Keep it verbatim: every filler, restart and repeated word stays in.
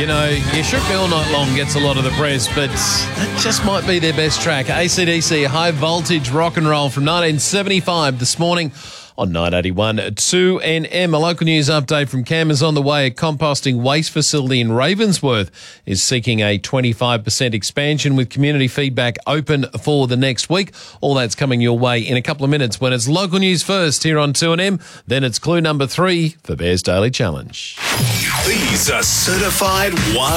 You know, You Shook Me All Night Long gets a lot of the press, but that just might be their best track. A C D C, High Voltage Rock and Roll from nineteen seventy-five this morning on nine eighty-one two N M. A local news update from Cam is on the way. A composting waste facility in Ravensworth is seeking a twenty-five percent expansion with community feedback open for the next week. All that's coming your way in a couple of minutes when it's local news first here on two N M. Then it's clue number three for Bears Daily Challenge. These are certified one.